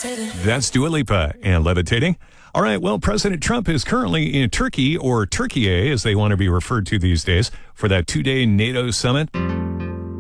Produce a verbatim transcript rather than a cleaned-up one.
That's Dua Lipa and Levitating. All right, well, President Trump is currently in Turkey, or Turkey, as they want to be referred to these days, for that two-day NATO summit.